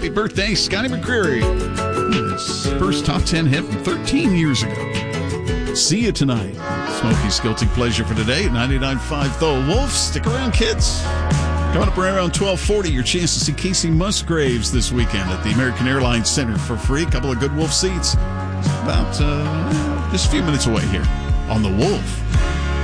Happy birthday, Scotty McCreery. His first top 10 hit from 13 years ago. See you tonight. Smokey's Guilty Pleasure for today at 99.5 The Wolf. Stick around, kids. Coming up right around 12:40, your chance to see Casey Musgraves this weekend at the American Airlines Center for free. A couple of good Wolf seats. About just a few minutes away here on The Wolf.